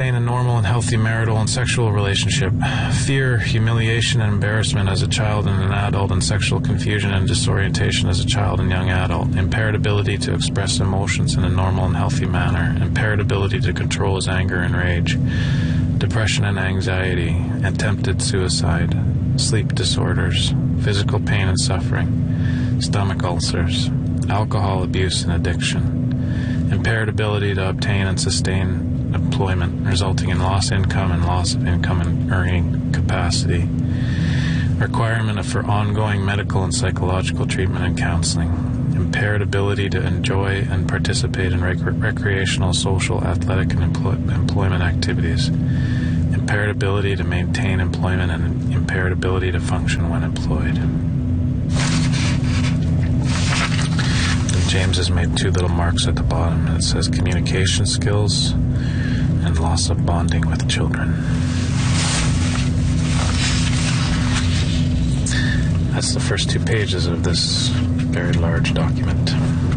maintain a normal and healthy marital and sexual relationship. Fear, humiliation, and embarrassment as a child and an adult, and sexual confusion and disorientation as a child and young adult. Impaired ability to express emotions in a normal and healthy manner. Impaired ability to control his anger and rage. Depression and anxiety. Attempted suicide. Sleep disorders. Physical pain and suffering. Stomach ulcers. Alcohol abuse and addiction. Impaired ability to obtain and sustain employment, resulting in lost income and loss of income and earning capacity. Requirement for ongoing medical and psychological treatment and counseling. Impaired ability to enjoy and participate in recreational, social, athletic, and employment activities. Impaired ability to maintain employment and impaired ability to function when employed. James has made two little marks at the bottom, and it says communication skills and loss of bonding with children. That's the first 2 pages of this very large document.